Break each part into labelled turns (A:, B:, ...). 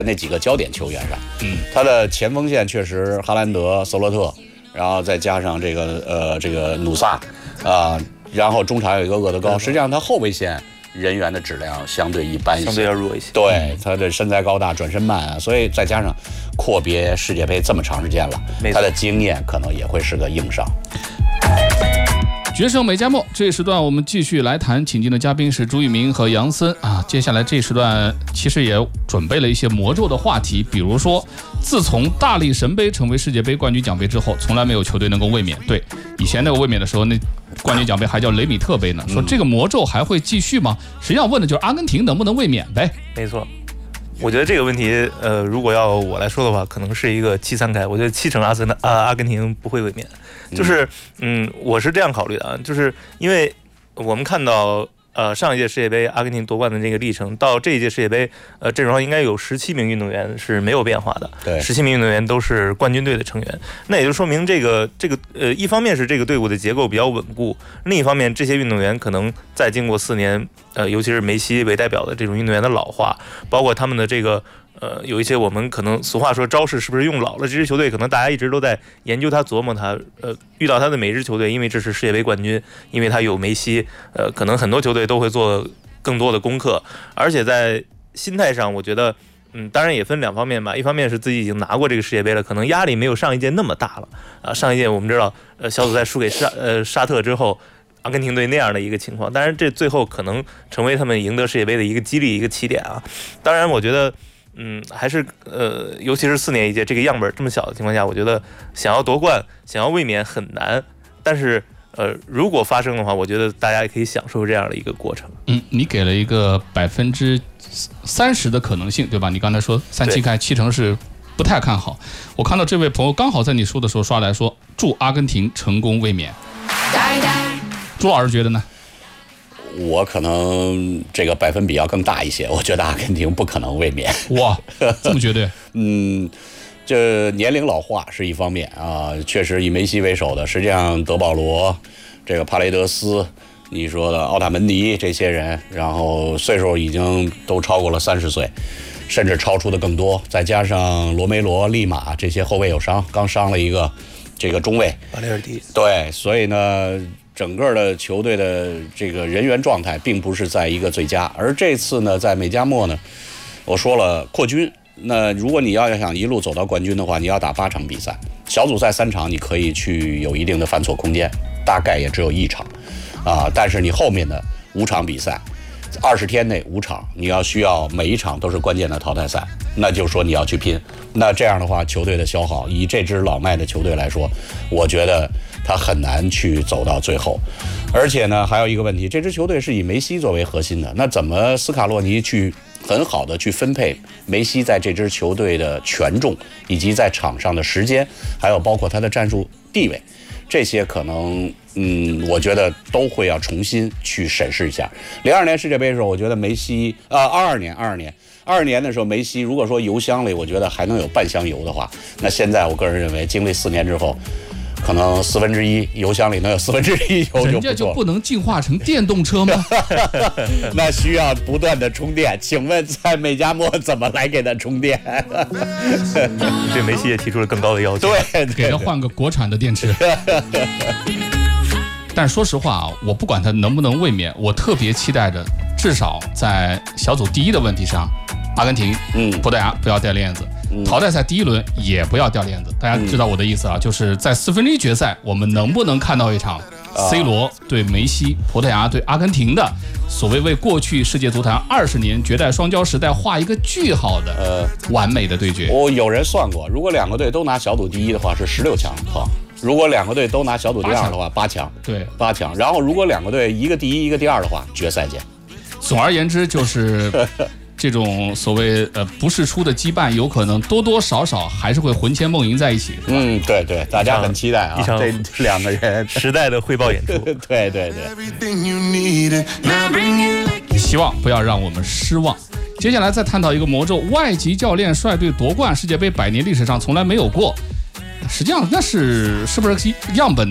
A: 那几个焦点球员上。他的前锋线确实哈兰德、索洛特，然后再加上这个努萨然后中场有一个厄德高，实际上他后卫线人员的质量相对一般一些，
B: 相对要弱一些。
A: 对，他的身材高大，转身慢所以再加上阔别世界杯这么长时间了，他的经验可能也会是个硬伤。
C: 决胜美加墨这一时段，我们继续来谈，请进的嘉宾是朱一鸣和杨森接下来这一时段其实也准备了一些魔咒的话题，比如说，自从大力神杯成为世界杯冠军奖杯之后，从来没有球队能够卫冕。对，以前那个卫冕的时候，那冠军奖杯还叫雷米特杯呢。说这个魔咒还会继续吗？实际上问的就是阿根廷能不能卫冕呗。
B: 没错。我觉得这个问题，如果要我来说的话，可能是一个7-3开。我觉得70%阿根廷不会卫冕。就是，我是这样考虑的就是因为我们看到，上一届世界杯阿根廷夺冠的这个历程，到这一届世界杯，阵容上应该有17名运动员是没有变化的，
A: 对
B: ，17名运动员都是冠军队的成员。那也就说明这个一方面是这个队伍的结构比较稳固，另一方面这些运动员可能再经过4年，尤其是梅西为代表的这种运动员的老化，包括他们的这个。有一些我们可能俗话说招式是不是用老了，这支球队可能大家一直都在研究他、琢磨他。遇到他的每支球队，因为这是世界杯冠军，因为他有梅西，可能很多球队都会做更多的功课。而且在心态上，我觉得，当然也分2方面吧。一方面是自己已经拿过这个世界杯了，可能压力没有上一届那么大了。上一届我们知道，小组赛输给沙特之后。阿根廷队那样的一个情况，当然这最后可能成为他们赢得世界杯的一个激励、一个起点当然，我觉得，还是尤其是4年一届这个样本这么小的情况下，我觉得想要夺冠、想要卫冕很难。但是，如果发生的话，我觉得大家也可以享受这样的一个过程。
C: 你给了一个30%的可能性，对吧？你刚才说3-7开，7成是不太看好。我看到这位朋友刚好在你说的时候刷来说，祝阿根廷成功卫冕。朱老师觉得呢？
A: 我可能这个百分比要更大一些，我觉得阿根廷不可能卫冕。
C: 哇，这么绝对？
A: 这年龄老化是一方面确实以梅西为首的，实际上德保罗、这个帕雷德斯，你说的奥塔门迪这些人，然后岁数已经都超过了30岁，甚至超出的更多。再加上罗梅罗、利马这些后卫有伤，刚伤了一个这个中卫
B: 巴雷尔迪。
A: 对，所以呢。整个的球队的这个人员状态并不是在一个最佳，而这次呢，在美加墨呢，我说了扩军。那如果你要想一路走到冠军的话，你要打8场比赛，小组赛3场你可以去有一定的犯错空间，大概也只有1场但是你后面的5场比赛，20天内5场，你要需要每一场都是关键的淘汰赛，那就说你要去拼。那这样的话，球队的消耗，以这支老迈的球队来说，我觉得他很难去走到最后。而且呢，还有一个问题，这支球队是以梅西作为核心的，那怎么斯卡洛尼去很好的去分配梅西在这支球队的权重，以及在场上的时间，还有包括他的战术地位，这些可能我觉得都会要重新去审视一下。02年世界杯的时候，我觉得梅西22年的时候，梅西如果说油箱里我觉得还能有半箱油的话，那现在我个人认为经历4年之后，可能1/4油箱里能有1/4油就不错了。
C: 人家就不能进化成电动车吗？
A: 那需要不断的充电，请问在美加墨怎么来给他充电？
B: 对梅西也提出了更高的要求，
A: 对，
C: 给他换个国产的电池。但是说实话我不管他能不能卫冕，我特别期待着，至少在小组第1的问题上，阿根廷、葡萄牙不要掉链子，淘汰赛第1轮也不要掉链子。大家知道我的意思就是在1/4决赛，我们能不能看到一场 C 罗对梅西、葡萄牙对阿根廷的所谓为过去世界足坛20年绝代双骄时代画一个句号的完美的对决？
A: 有人算过，如果2个队都拿小组第1的话是16强如果2个队都拿小组第2的话，8强。
C: 对
A: ，8强。然后如果2个队一个第1一个第2的话，决赛见。
C: 总而言之，就是这种所谓不世出的羁绊，有可能多多少少还是会魂牵梦萦在一起。
A: 对对，大家很期待
B: 一场
A: 这2个人
B: 时代的汇报演出。
A: 对对对，
C: 希望不要让我们失望。接下来再探讨一个魔咒：外籍教练率队夺冠，世界杯100年历史上从来没有过。实际上那是不是样本的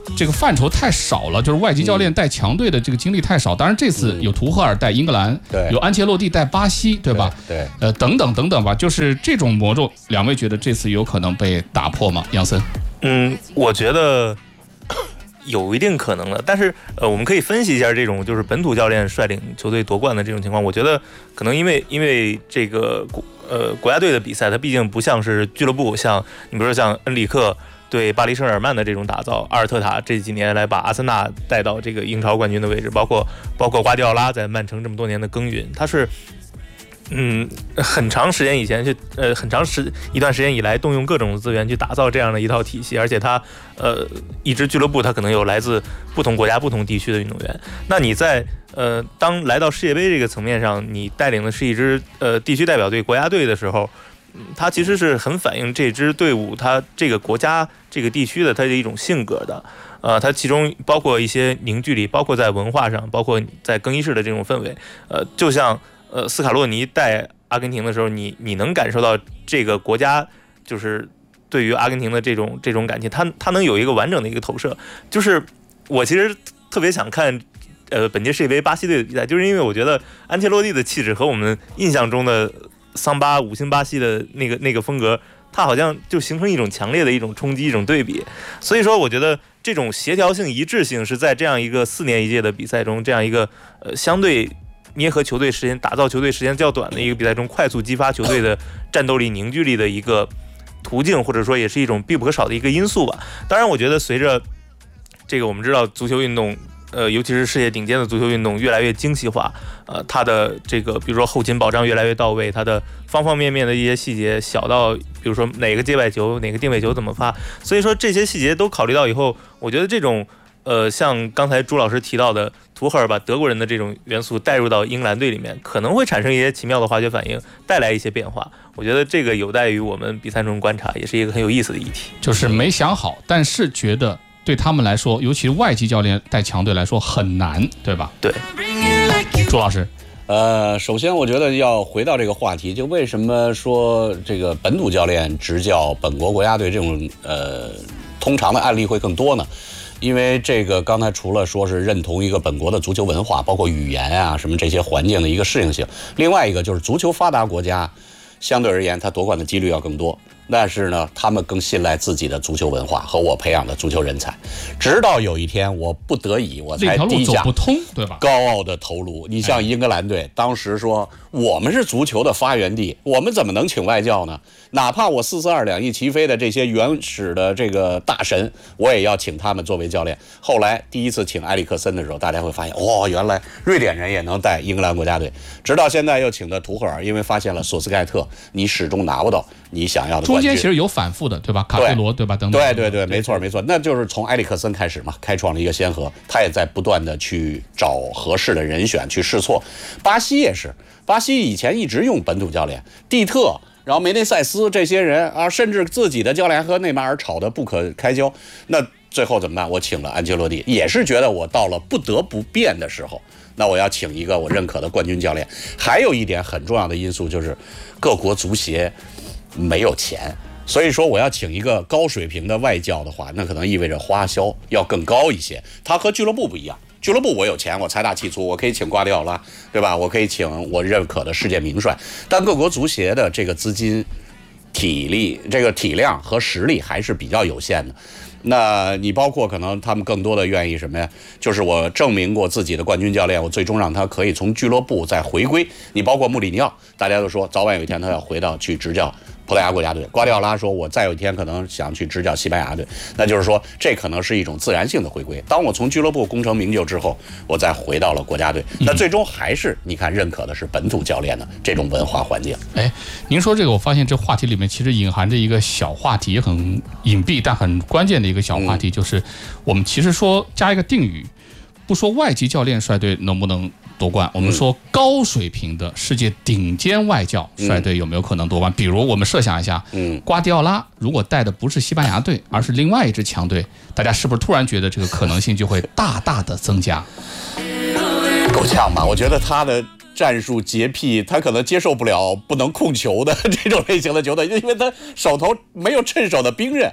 C: 这个范畴太少了，就是外籍教练带强队的这个经历太少。当然这次有图赫尔带英格兰，有安切洛蒂带巴西，对吧？
A: 对，
C: 等等等等吧，就是这种魔咒，两位觉得这次有可能被打破吗？杨森？
B: 我觉得有一定可能的，但是我们可以分析一下这种就是本土教练率领球队夺冠的这种情况。我觉得可能因为这个国家队的比赛，它毕竟不像是俱乐部，像你比如说像恩里克对巴黎圣日耳曼的这种打造，阿尔特塔这几年来把阿森纳带到这个英超冠军的位置，包括瓜迪奥拉在曼城这么多年的耕耘，他是很长时间以前去一段时间以来动用各种资源去打造这样的一套体系，而且他一支俱乐部他可能有来自不同国家不同地区的运动员。那你在当来到世界杯这个层面上，你带领的是一支地区代表队国家队的时候，它其实是很反映这支队伍它这个国家这个地区的它的一种性格的。它其中包括一些凝聚力，包括在文化上，包括在更衣室的这种氛围。就像斯卡洛尼带阿根廷的时候，你能感受到这个国家就是对于阿根廷的这种感情，它能有一个完整的一个投射。就是我其实特别想看本届世界杯巴西队的比赛，就是因为我觉得安切洛蒂的气质和我们印象中的桑巴五星巴西的那个风格，它好像就形成一种强烈的一种冲击，一种对比。所以说我觉得这种协调性一致性是在这样一个4年一届的比赛中，这样一个相对捏合球队时间、打造球队时间较短的一个比赛中，快速激发球队的战斗力、凝聚力的一个途径，或者说也是一种必不可少的一个因素吧。当然我觉得随着这个我们知道足球运动尤其是世界顶尖的足球运动越来越精细化，它的这个比如说后勤保障越来越到位，它的方方面面的一些细节小到比如说哪个接外球哪个定位球怎么发，所以说这些细节都考虑到以后，我觉得这种像刚才朱老师提到的图赫尔把德国人的这种元素带入到英格兰队里面，可能会产生一些奇妙的化学反应，带来一些变化。我觉得这个有待于我们比赛中观察，也是一个很有意思的议题。
C: 就是没想好，但是觉得对他们来说，尤其是外籍教练带强队来说很难，对吧？
B: 对。
C: 朱老师，
A: 首先我觉得要回到这个话题，就为什么说这个本土教练执教本国国家队这种通常的案例会更多呢？因为这个刚才除了说是认同一个本国的足球文化，包括语言啊什么这些环境的一个适应性，另外一个就是足球发达国家相对而言它夺冠的几率要更多，但是呢他们更信赖自己的足球文化和我培养的足球人才，直到有一天我不得已我才低下高傲的头颅。你像英格兰队当时说我们是足球的发源地，我们怎么能请外教呢？哪怕我442两翼齐飞的这些原始的这个大神，我也要请他们作为教练。后来第一次请埃里克森的时候，大家会发现原来瑞典人也能带英格兰国家队。直到现在又请的图赫尔，因为发现了索斯盖特你始终拿不到你想要的冠军，
C: 中间其实有反复的，对吧？卡佩罗，对吧？等等。
A: 对，没错，那就是从埃里克森开始嘛，开创了一个先河。他也在不断的去找合适的人选去试错。巴西也是，巴西以前一直用本土教练蒂特，然后梅内塞斯这些人啊，甚至自己的教练和内马尔吵得不可开交。那最后怎么办？我请了安切洛蒂，也是觉得我到了不得不变的时候，那我要请一个我认可的冠军教练。还有一点很重要的因素就是各国足协没有钱，所以说我要请一个高水平的外教的话，那可能意味着花销要更高一些。它和俱乐部不一样，俱乐部我有钱，我财大气粗，我可以请瓜迪奥拉，对吧？我可以请我认可的世界名帅。但各国足协的这个资金、体力、这个体量和实力还是比较有限的。那你包括可能他们更多的愿意什么呀？就是我证明过自己的冠军教练，我最终让他可以从俱乐部再回归。你包括穆里尼奥，大家都说早晚有一天他要回到去执教葡萄牙国家队。瓜迪奥拉说我再有一天可能想去执教西班牙队，那就是说这可能是一种自然性的回归。当我从俱乐部功成名就之后，我再回到了国家队，那最终还是你看认可的是本土教练的这种文化环境。
C: 您说这个，我发现这话题里面其实隐含着一个小话题，也很隐蔽但很关键的一个小话题，就是我们其实说加一个定语，不说外籍教练率队能不能夺冠，我们说高水平的世界顶尖外教率队有没有可能夺冠？比如我们设想一下，瓜迪奥拉如果带的不是西班牙队，而是另外一支强队，大家是不是突然觉得这个可能性就会大大的增加？
A: 够呛吧？我觉得他的战术洁癖，他可能接受不了不能控球的这种类型的球队，因为他手头没有趁手的兵刃。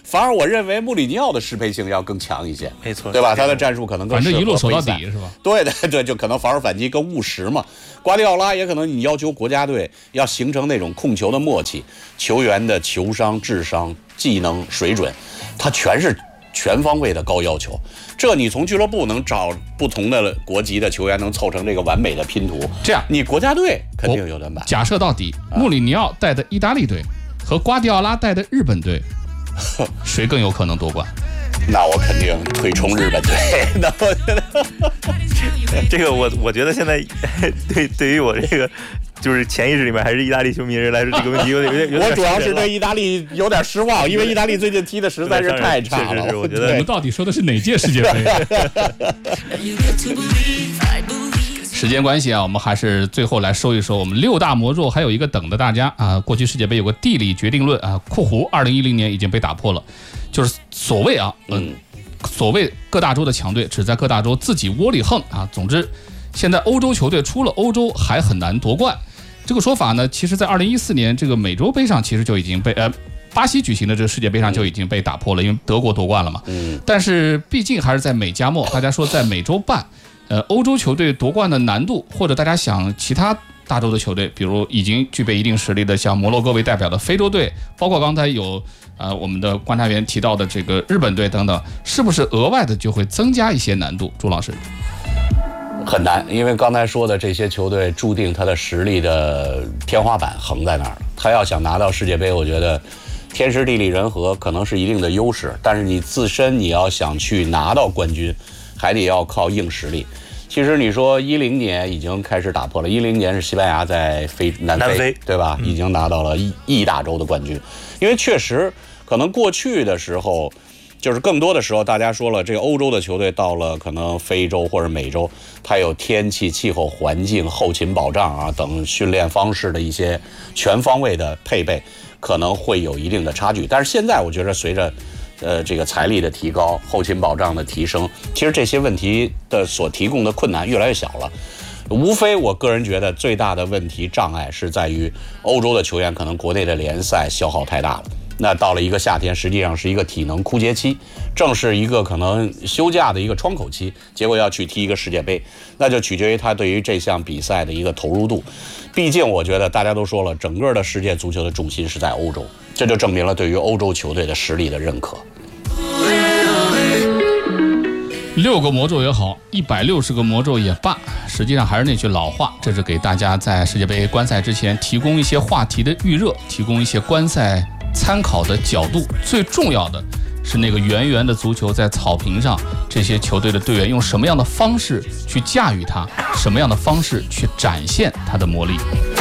A: 反而我认为穆里尼奥的适配性要更强一些，
B: 没错，
A: 对吧？他的战术可能更适合
C: 反正一路守到底是吧？
A: 对，就可能防守反击更务实嘛。瓜迪奥拉也可能你要求国家队要形成那种控球的默契，球员的球商、智商、技能水准，他全是全方位的高要求。这你从俱乐部能找不同的国籍的球员能凑成这个完美的拼图，
C: 这样
A: 你国家队肯定有短板。
C: 假设到底，穆里尼奥带的意大利队和瓜迪奥拉带的日本队，谁更有可能夺冠？
A: 那我肯定推崇日本队。那我觉
B: 得这个我觉得现在对于我这个就是潜意识里面还是意大利球迷人来说，这个问题有点
A: 我主要是对意大利有点失望，因为意大利最近踢的实在是太差了。
B: 是我觉得
C: 我们到底说的是哪届世界杯？时间关系啊，我们还是最后来说一说我们6大魔咒，还有一个等着大家啊。过去世界杯有个地理决定论啊（括弧2010年已经被打破了），就是所谓所谓各大洲的强队只在各大洲自己窝里横啊。总之，现在欧洲球队出了欧洲还很难夺冠。这个说法呢，其实在2014年这个美洲杯上其实就已经被巴西举行的这个世界杯上就已经被打破了，因为德国夺冠了嘛。但是毕竟还是在美加墨，大家说在美洲办，欧洲球队夺冠的难度，或者大家想其他大洲的球队，比如已经具备一定实力的像摩洛哥为代表的非洲队，包括刚才有我们的观察员提到的这个日本队等等，是不是额外的就会增加一些难度？朱老师。
A: 很难，因为刚才说的这些球队注定他的实力的天花板横在那儿。他要想拿到世界杯，我觉得天时地利人和可能是一定的优势，但是你自身你要想去拿到冠军，还得要靠硬实力。其实你说10年已经开始打破了，10年是西班牙在南非对吧？已经拿到了意大洲的冠军，因为确实可能过去的时候。就是更多的时候，大家说了，这个欧洲的球队到了可能非洲或者美洲，它有天气、气候环境、后勤保障啊等训练方式的一些全方位的配备，可能会有一定的差距。但是现在我觉得随着这个财力的提高、后勤保障的提升，其实这些问题的所提供的困难越来越小了。无非我个人觉得最大的问题障碍是在于欧洲的球员可能国内的联赛消耗太大了。那到了一个夏天，实际上是一个体能枯竭期，正是一个可能休假的一个窗口期，结果要去踢一个世界杯，那就取决于他对于这项比赛的一个投入度。毕竟我觉得大家都说了，整个的世界足球的重心是在欧洲，这就证明了对于欧洲球队的实力的认可。
C: 6个魔咒也好，160个魔咒也罢，实际上还是那句老话，这是给大家在世界杯观赛之前提供一些话题的预热，提供一些观赛参考的角度。最重要的是那个圆圆的足球在草坪上，这些球队的队员用什么样的方式去驾驭它，什么样的方式去展现它的魔力。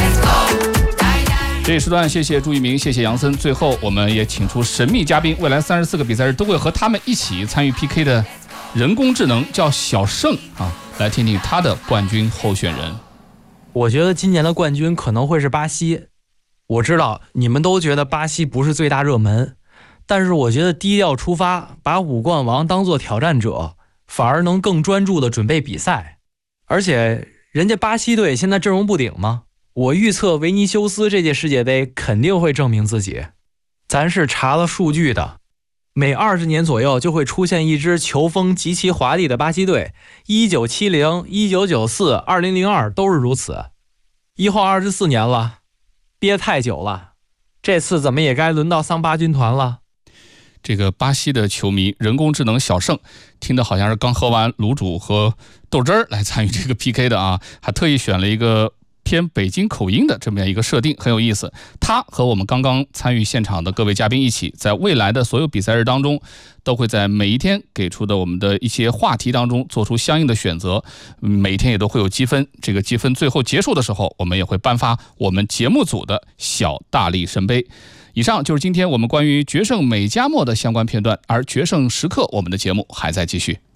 C: 这一时段谢谢朱一鸣，谢谢杨森。最后我们也请出神秘嘉宾，未来34个比赛日都会和他们一起参与 PK 的人工智能，叫小盛啊，来听听他的冠军候选人。
D: 我觉得今年的冠军可能会是巴西。我知道你们都觉得巴西不是最大热门，但是我觉得低调出发，把5冠王当作挑战者，反而能更专注的准备比赛。而且人家巴西队现在阵容不顶吗？我预测维尼修斯这届世界杯肯定会证明自己。咱是查了数据的，每20年左右就会出现一支球风极其华丽的巴西队，1970、1994、2002都是如此。以后24年了，憋太久了，这次怎么也该轮到桑巴军团了。
C: 这个巴西的球迷人工智能小盛，听的好像是刚喝完卤煮和豆汁儿来参与这个 PK 的啊，还特意选了一个偏北京口音的这么样一个设定，很有意思。他和我们刚刚参与现场的各位嘉宾一起，在未来的所有比赛日当中，都会在每一天给出的我们的一些话题当中做出相应的选择，每一天也都会有积分。这个积分最后结束的时候，我们也会颁发我们节目组的小大力神杯。以上就是今天我们关于决胜美加墨的相关片段，而决胜时刻我们的节目还在继续。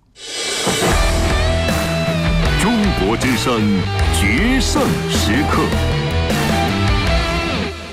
E: 中国之声决胜时刻。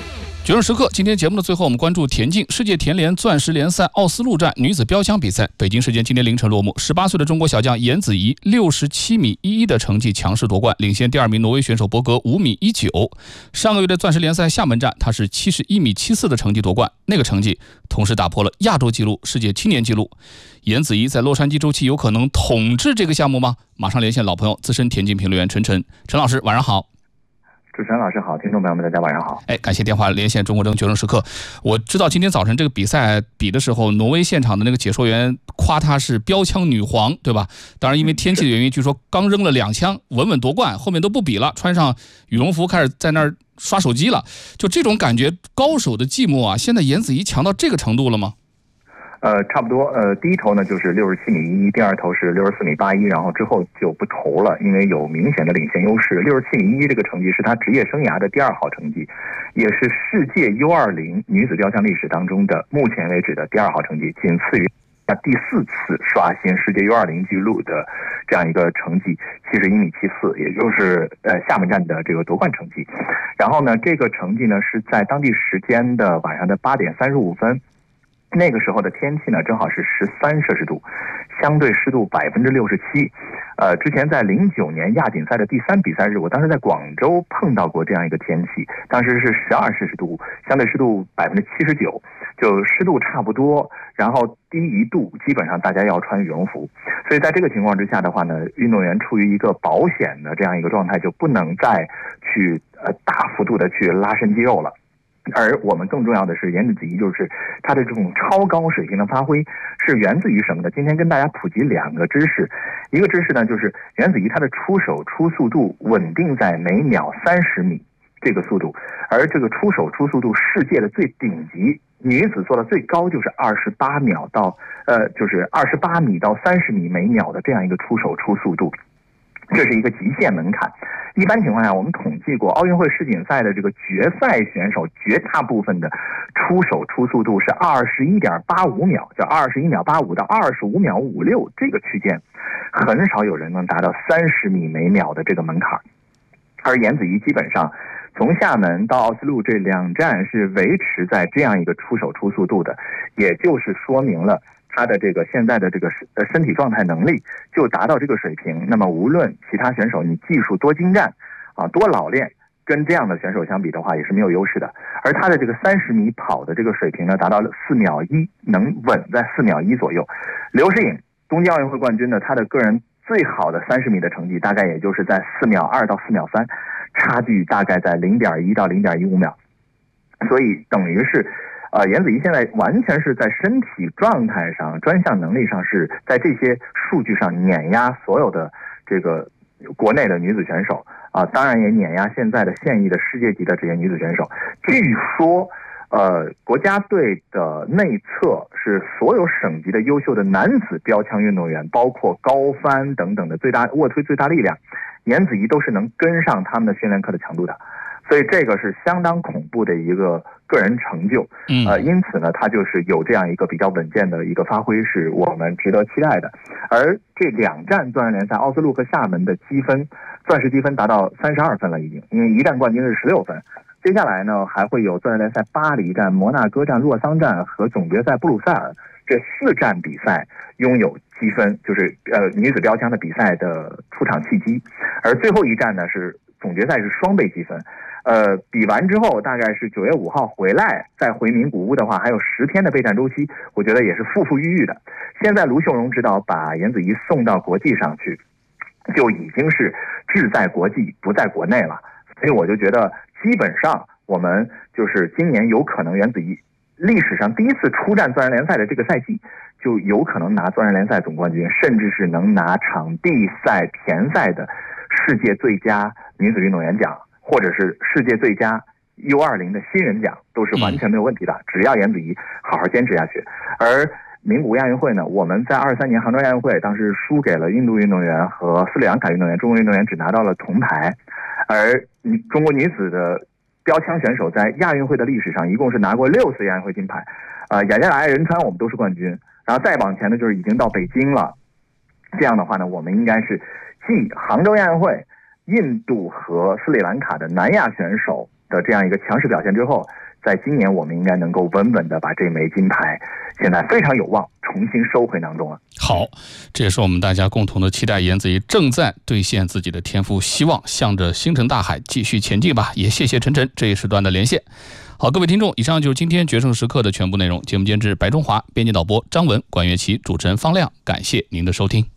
C: 决胜时刻，今天节目的最后，我们关注田径。世界田联钻石联赛奥斯陆站女子标枪比赛，北京时间今天凌晨落幕。18岁的中国小将颜子怡67米11的成绩强势夺冠，领先第2名挪威选手博格5米19。上个月的钻石联赛厦门站，她是71米74的成绩夺冠，那个成绩同时打破了亚洲纪录、世界青年纪录。颜子怡在洛杉矶周期有可能统治这个项目吗？马上连线老朋友资深田径评论员陈老师，晚上好。
E: 主持人老师好，听众朋友们大家晚上好。
C: 感谢电话连线中国决胜时刻。我知道今天早晨这个比赛比的时候，挪威现场的那个解说员夸她是标枪女皇，对吧？当然因为天气的原因，据说刚扔了2枪稳稳夺冠，后面都不比了，穿上羽绒服开始在那儿刷手机了。就这种感觉，高手的寂寞啊，现在颜子怡强到这个程度了吗？
E: 差不多。第一投呢就是67米11，第二投是64米81，然后之后就不投了，因为有明显的领先优势。67米11这个成绩是他职业生涯的第2好成绩，也是世界 U20 女子标枪历史当中的目前为止的第2好成绩，仅次于他第4次刷新世界 U20 纪录的这样一个成绩，71米74，也就是厦门站的这个夺冠成绩。然后呢，这个成绩呢是在当地时间的晚上的8点35分。那个时候的天气呢，正好是13摄氏度，相对湿度67%。之前在09年亚锦赛的第3比赛日，我当时在广州碰到过这样一个天气，当时是12摄氏度，相对湿度79%，就湿度差不多，然后低1度，基本上大家要穿羽绒服。所以在这个情况之下的话呢，运动员处于一个保险的这样一个状态，就不能再去大幅度的去拉伸肌肉了。而我们更重要的是，颜子怡就是她的这种超高水平的发挥是源自于什么呢？今天跟大家普及2个知识，一个知识呢就是颜子怡她的出手出速度稳定在每秒30米这个速度，而这个出手出速度世界的最顶级女子做的最高就是28米到30米每秒的这样一个出手出速度。这是一个极限门槛。一般情况下，我们统计过奥运会世锦赛的这个决赛选手，绝大部分的出手出速度是21.85秒，叫21秒85到25秒56这个区间，很少有人能达到30米每秒的这个门槛。而颜子怡基本上从厦门到奥斯陆这2站是维持在这样一个出手出速度的，也就是说明了他的这个现在的这个身体状态能力就达到这个水平。那么无论其他选手你技术多精湛多老练，跟这样的选手相比的话也是没有优势的。而他的这个30米跑的这个水平呢，达到了4秒1，能稳在4秒1左右。刘诗颖东京奥运会冠军呢，他的个人最好的30米的成绩大概也就是在4秒2到4秒3，差距大概在0.1到0.15秒。所以等于是颜子怡现在完全是在身体状态上、专项能力上是在这些数据上碾压所有的这个国内的女子选手当然也碾压现在的现役的世界级的这些女子选手。据说国家队的内侧是所有省级的优秀的男子标枪运动员，包括高翻等等的卧推最大力量，颜子怡都是能跟上他们的训练课的强度的。所以这个是相当恐怖的一个个人成就，因此呢，他就是有这样一个比较稳健的一个发挥，是我们值得期待的。而这2站钻石联赛，奥斯陆和厦门的积分，钻石积分达到32分了已经，因为一站冠军是16分。接下来呢，还会有钻石联赛巴黎站、摩纳哥站、洛桑站和总决赛布鲁塞尔这4站比赛拥有积分，就是女子标枪的比赛的出场契机。而最后一站呢是总决赛是双倍积分。比完之后大概是9月5号回来，再回名古屋的话，还有10天的备战周期，我觉得也是富富裕裕的。现在卢秀荣指导把颜子怡送到国际上去，就已经是志在国际不在国内了。所以我就觉得基本上我们就是今年有可能颜子怡历史上第一次出战钻石联赛的这个赛季，就有可能拿钻石联赛总冠军，甚至是能拿场地赛田赛的世界最佳女子运动员奖，或者是世界最佳 U20 的新人奖，都是完全没有问题的，只要颜子怡好好坚持下去。而名古屋亚运会呢，我们在23年杭州亚运会当时输给了印度运动员和斯里兰卡运动员，中国运动员只拿到了铜牌。而中国女子的标枪选手在亚运会的历史上一共是拿过6次亚运会金牌，雅加达、仁川我们都是冠军，然后再往前呢就是已经到北京了。这样的话呢，我们应该是继杭州亚运会、 印度和斯里兰卡的南亚选手的这样一个强势表现之后，在今年我们应该能够稳稳的把这枚金牌现在非常有望重新收回囊中了。
C: 好，这也是我们大家共同的期待，颜子怡正在兑现自己的天赋，希望向着星辰大海继续前进吧。也谢谢晨晨这一时段的连线。好，各位听众，以上就是今天决胜时刻的全部内容。节目监制白中华，编辑导播张文、管乐琪，主持人方亮，感谢您的收听。